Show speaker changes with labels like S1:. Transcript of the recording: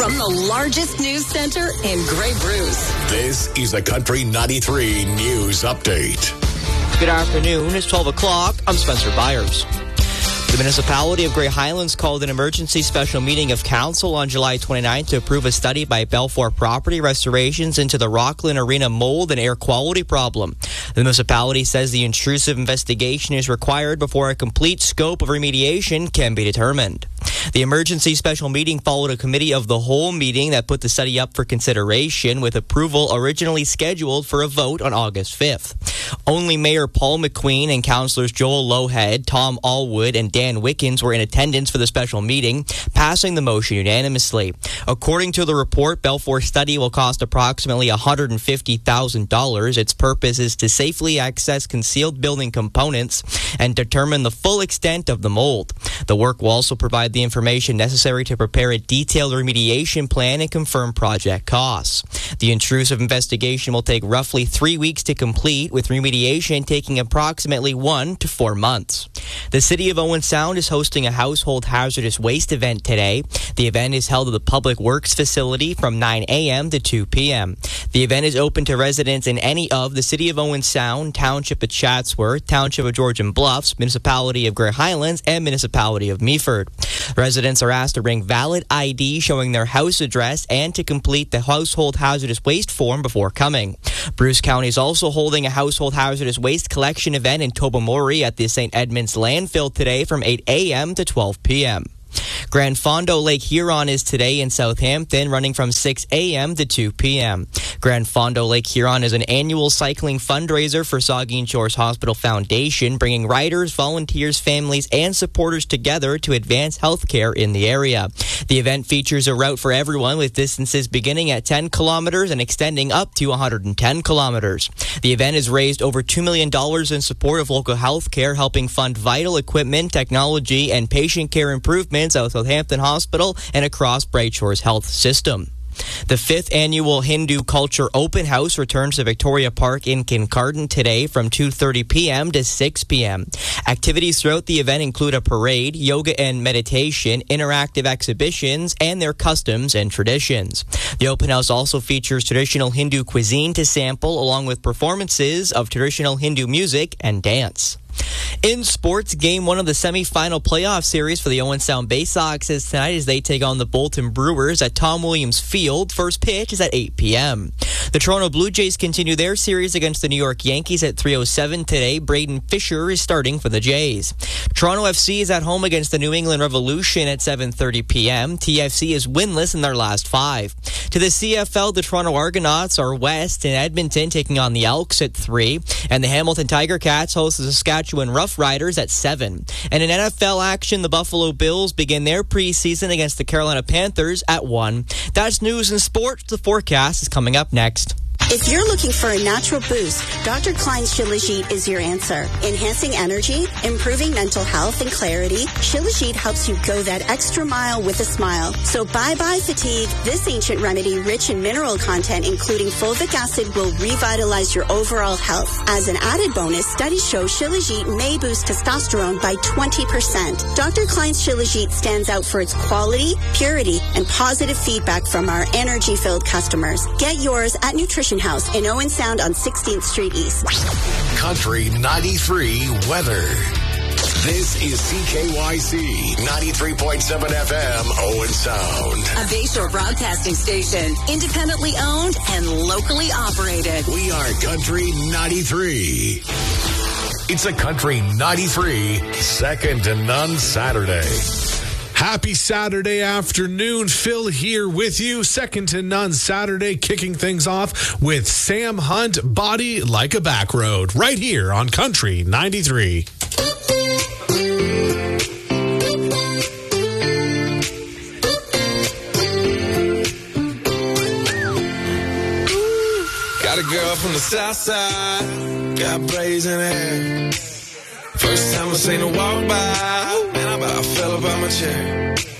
S1: from the largest news center in Grey Bruce.
S2: This is a Country 93 News Update.
S3: Good afternoon. It's 12 o'clock. I'm Spencer Byers. The municipality of Grey Highlands called an emergency special meeting of council on July 29th to approve a study by Belfour Property Restorations into the Rockland Arena mold and air quality problem. The municipality says the intrusive investigation is required before a complete scope of remediation can be determined. The emergency special meeting followed a committee of the whole meeting that put the study up for consideration, with approval originally scheduled for a vote on August 5th. Only Mayor Paul McQueen and Councillors Joel Lowhead, Tom Allwood, and Dan Wickens were in attendance for the special meeting, passing the motion unanimously. According to the report, Belfour's study will cost approximately $150,000. Its purpose is to safely access concealed building components and determine the full extent of the mold. The work will also provide the information necessary to prepare a detailed remediation plan and confirm project costs. The intrusive investigation will take roughly 3 weeks to complete, with remediation taking approximately 1 to 4 months. The City of Owen Sound is hosting a household hazardous waste event today. The event is held at the Public Works facility from 9 a.m. to 2 p.m. The event is open to residents in any of the City of Owen Sound, Township of Chatsworth, Township of Georgian Bluffs, Municipality of Grey Highlands, and Municipality of Meaford. Residents are asked to bring valid ID showing their house address and to complete the household hazardous waste form before coming. Bruce County is also holding a household hazardous waste collection event in Tobermory at the St. Edmunds landfill today from 8 a.m. to 12 p.m. Grand Fondo Lake Huron is today in Southampton, running from 6 a.m. to 2 p.m. Grand Fondo Lake Huron is an annual cycling fundraiser for Saugeen Shores Hospital Foundation, bringing riders, volunteers, families, and supporters together to advance healthcare in the area. The event features a route for everyone, with distances beginning at 10 kilometers and extending up to 110 kilometers. The event has raised over $2 million in support of local healthcare, helping fund vital equipment, technology, and patient care improvements at Southampton Hospital and across Bright Shores Health System. The 5th annual Hindu Culture Open House returns to Victoria Park in Kincardine today from 2:30 p.m. to 6 p.m. Activities throughout the event include a parade, yoga and meditation, interactive exhibitions, and their customs and traditions. The open house also features traditional Hindu cuisine to sample, along with performances of traditional Hindu music and dance. In sports, Game 1 of the semi-final playoff series for the Owen Sound Bay Sox is tonight as they take on the Bolton Brewers at Tom Williams Field. First pitch is at 8 p.m. The Toronto Blue Jays continue their series against the New York Yankees at 3:07 today. Braden Fisher is starting for the Jays. Toronto FC is at home against the New England Revolution at 7:30 p.m. TFC is winless in their last 5. To the CFL, the Toronto Argonauts are west in Edmonton, taking on the Elks at 3. And the Hamilton Tiger Cats host the Saskatchewan Rough Riders at 7. And in NFL action, the Buffalo Bills begin their preseason against the Carolina Panthers at 1. That's news and sports. The forecast is coming up next.
S4: If you're looking for a natural boost, Dr. Klein's Shilajit is your answer. Enhancing energy, improving mental health and clarity, Shilajit helps you go that extra mile with a smile. So bye-bye fatigue. This ancient remedy, rich in mineral content, including fulvic acid, will revitalize your overall health. As an added bonus, studies show Shilajit may boost testosterone by 20%. Dr. Klein's Shilajit stands out for its quality, purity, and positive feedback from our energy-filled customers. Get yours at Nutrition House in Owen Sound on 16th Street East.
S2: Country 93 weather. This is CKYC 93.7 FM Owen Sound.
S1: A Bayshore broadcasting station, independently owned and locally operated.
S2: We are Country 93. It's a Country 93 Second to None Saturday.
S5: Happy Saturday afternoon. Phil here with you. Second to None Saturday, kicking things off with Sam Hunt, Body Like a Back Road, right here on Country 93.
S6: Got a girl from the south side, got braids in her hair. First time I seen her walk by, man, I about fell about my chair.